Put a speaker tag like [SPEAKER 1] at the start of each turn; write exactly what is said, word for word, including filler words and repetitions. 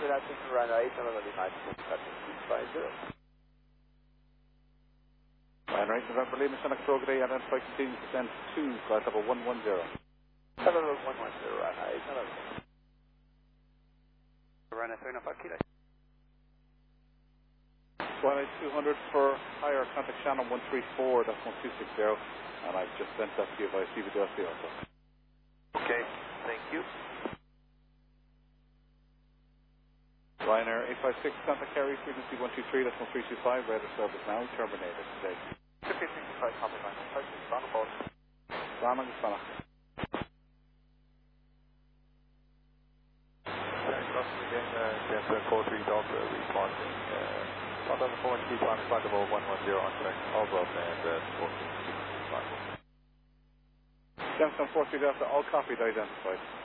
[SPEAKER 1] Copy that, System Ryanair eight, November Lima, two five zero.
[SPEAKER 2] Ryanair eight, November Lima, Sonic Rogaday, identify continuing descent two, flight level one one zero.
[SPEAKER 1] Level one one zero, Ryanair eight, November. Ryanair three nine five, Kilo.
[SPEAKER 2] Ryanair two hundred for higher, contact Shannon one three four, that's one two six zero, and I've just sent that to you via C V D S D also.
[SPEAKER 1] Okay, thank you.
[SPEAKER 2] Ryanair eight five six, Santa Kerry, frequency one two three, that's one three two five, radar service now, terminated today.
[SPEAKER 1] two three six five, copy line, five six, Sonic Bolt.
[SPEAKER 2] Sonic, Sonic.
[SPEAKER 1] Very closely again, Denver four three Delta, responding. South Delta four one two, climbing flight level one one zero on track, all above and four six six five.
[SPEAKER 2] Gemstone four three Delta, all copied, identified.